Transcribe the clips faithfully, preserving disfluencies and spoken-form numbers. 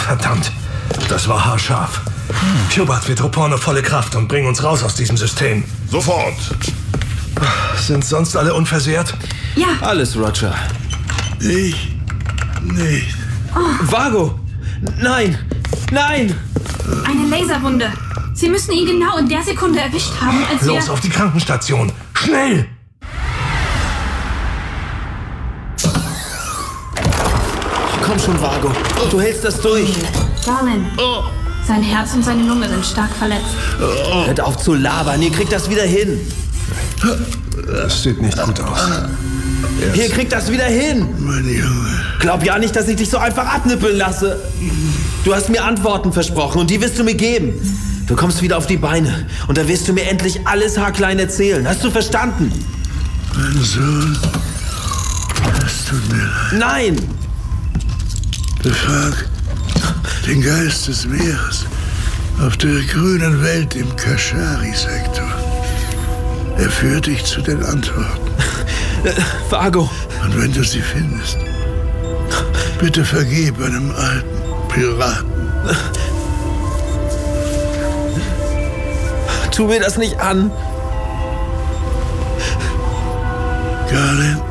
Verdammt, das war haarscharf. Hubert, wir Troporno volle Kraft und bringen uns raus aus diesem System. Sofort. Sind sonst alle unversehrt? Ja. Alles, Roger. Ich nicht. Oh. Vago! Nein! Nein! Eine Laserwunde. Sie müssen ihn genau in der Sekunde erwischt haben, als wir... Los, auf die Krankenstation! Schnell! Komm schon, Vago. Du hältst das durch. Garland. Oh. Sein Herz und seine Lunge sind stark verletzt. Oh. Hört auf zu labern. Ihr kriegt das wieder hin. Das sieht nicht gut aus. Jetzt. Ihr kriegt das wieder hin. Mein Junge. Glaub ja nicht, dass ich dich so einfach abnippeln lasse. Du hast mir Antworten versprochen und die wirst du mir geben. Du kommst wieder auf die Beine und dann wirst du mir endlich alles haarklein erzählen. Hast du verstanden? Mein Sohn, es tut mir leid. Nein! Befrag den Geist des Meeres auf der grünen Welt im Kashari-Sektor. Er führt dich zu den Antworten. Äh, Vago. Und wenn du sie findest, bitte vergib einem alten Piraten. Tu mir das nicht an. Garland,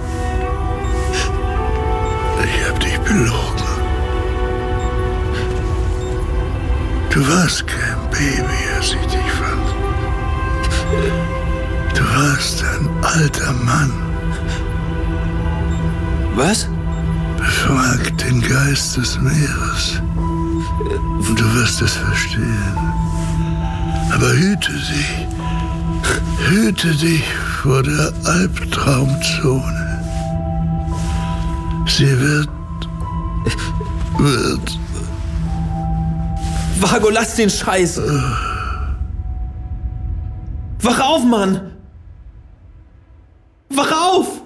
ich hab dich belogen. Du warst kein Baby, als ich dich fand. Du warst ein alter Mann. Was? Befrag den Geist des Meeres. Und du wirst es verstehen. Aber hüte dich. Hüte dich vor der Albtraumzone. Sie wird... wird... Vago, lass den Scheiß. Wach auf, Mann. Wach auf!